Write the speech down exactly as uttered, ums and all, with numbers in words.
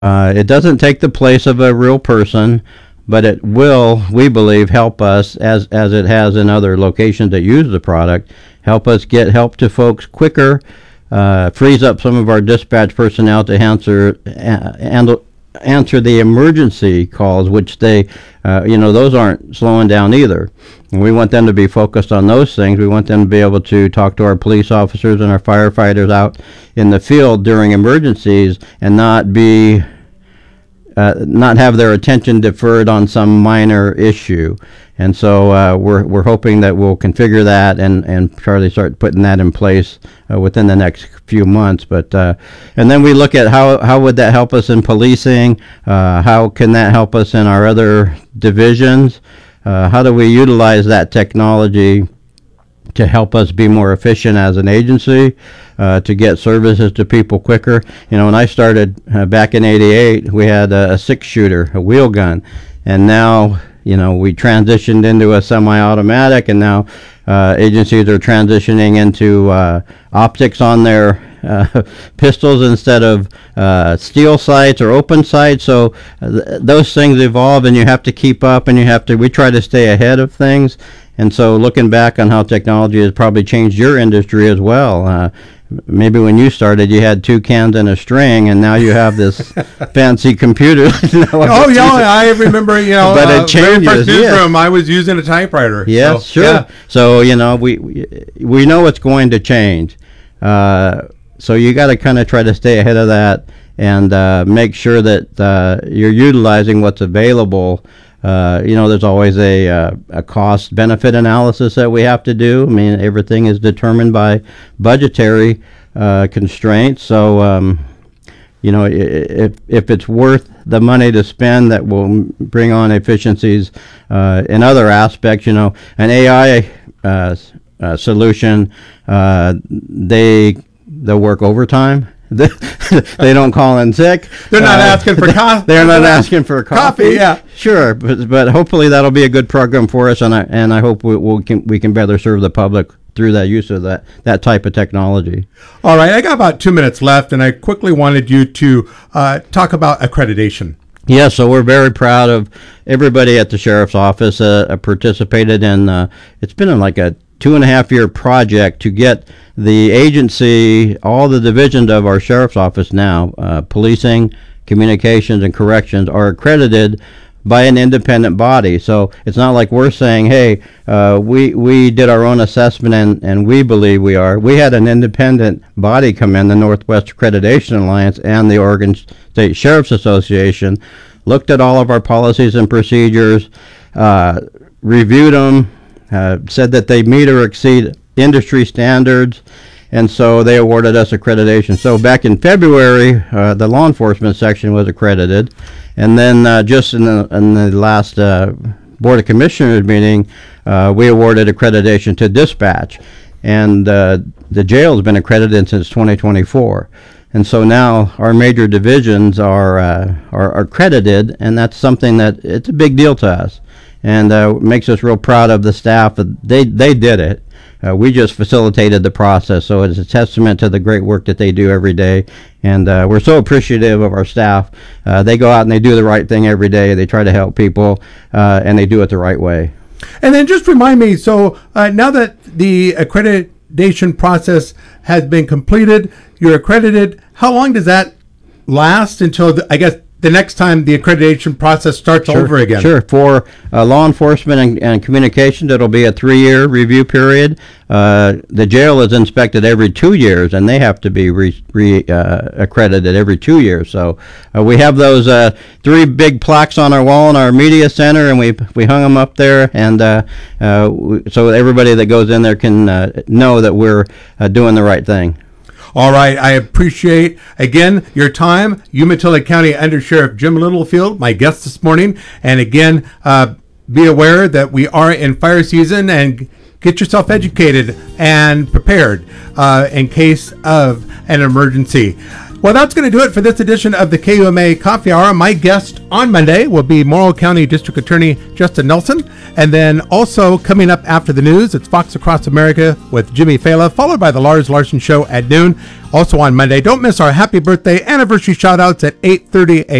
Uh, it doesn't take the place of a real person, but it will, we believe, help us, as as it has in other locations that use the product, help us get help to folks quicker, uh, frees up some of our dispatch personnel to answer, uh, handle, answer the emergency calls, which they, uh, you know, those aren't slowing down either. And we want them to be focused on those things. We want them to be able to talk to our police officers and our firefighters out in the field during emergencies and not be, uh, not have their attention deferred on some minor issue. And so uh, we're we're hoping that we'll configure that and and try to start putting that in place uh, within the next few months. But uh, and then we look at how how would that help us in policing? Uh, how can that help us in our other divisions? Uh, how do we utilize that technology to help us be more efficient as an agency, uh, to get services to people quicker? You know, when I started uh, back in eighty-eight, we had a, a six-shooter, a wheel gun, and now, you know, we transitioned into a semi-automatic, and now uh, agencies are transitioning into uh, optics on their uh, pistols instead of uh, steel sights or open sights. So uh, th- those things evolve, and you have to keep up, and you have to. We try to stay ahead of things. And so looking back on how technology has probably changed your industry as well. Uh, maybe when you started, you had two cans and a string, and now you have this fancy computer. Oh, yeah, I remember, you know, but uh, it changes, very first newsroom, yeah. I was using a typewriter. Yes, so, sure. Yeah. So, you know, we we, we know it's going to change. Uh, so you got to kind of try to stay ahead of that and uh, make sure that uh, you're utilizing what's available. Uh, you know, there's always a uh, a cost benefit analysis that we have to do. I mean, everything is determined by budgetary uh, constraints. So, um, you know, if if it's worth the money to spend, that will bring on efficiencies uh, in other aspects. You know, an A I uh, uh, solution, uh, they they'll work overtime. They don't call in sick. They're not uh, asking for coffee. They're not asking for coffee. Coffee, yeah. Sure, but but hopefully that'll be a good program for us, and I and I hope we we can we can better serve the public through that use of that that type of technology. All right, I got about two minutes left, and I quickly wanted you to uh, talk about accreditation. Yeah, so we're very proud of everybody at the sheriff's office uh, participated in. Uh, it's been in like a two and a half year project to get the agency, all the divisions of our sheriff's office now, uh, policing, communications, and corrections, are accredited by an independent body. So it's not like we're saying, hey, uh, we we did our own assessment and, and we believe we are. We had an independent body come in, the Northwest Accreditation Alliance and the Oregon State Sheriff's Association, looked at all of our policies and procedures, uh, reviewed them, uh, said that they meet or exceed industry standards, and so they awarded us accreditation. So back in February, uh, the law enforcement section was accredited, and then uh, just in the, in the last uh, Board of Commissioners meeting, uh, we awarded accreditation to dispatch, and uh, the jail has been accredited since twenty twenty-four. And so now our major divisions are, uh, are are accredited, and that's something that it's a big deal to us, and uh, makes us real proud of the staff. They they did it. Uh, we just facilitated the process, so it's a testament to the great work that they do every day, and uh, we're so appreciative of our staff. Uh, they go out and they do the right thing every day. They try to help people, uh, and they do it the right way. And then just remind me, so uh, now that the accreditation process has been completed, you're accredited, how long does that last until, the, I guess, the next time the accreditation process starts Sure, over again? Sure. For uh, law enforcement and, and communications, it'll be a three-year review period. Uh, the jail is inspected every two years, and they have to be re, re uh, accredited every two years. So uh, we have those uh, three big plaques on our wall in our media center, and we we hung them up there, and uh, uh, we, so everybody that goes in there can uh, know that we're uh, doing the right thing. All right, I appreciate, again, your time. Umatilla County Under Sheriff Jim Littlefield, my guest this morning. And again, uh, be aware that we are in fire season, and get yourself educated and prepared uh, in case of an emergency. Well, that's going to do it for this edition of the K U M A Coffee Hour. My guest on Monday will be Morrow County District Attorney Justin Nelson. And then also coming up after the news, it's Fox Across America with Jimmy Fela, followed by the Lars Larson Show at noon. Also on Monday, don't miss our happy birthday anniversary shout-outs at eight thirty a.m.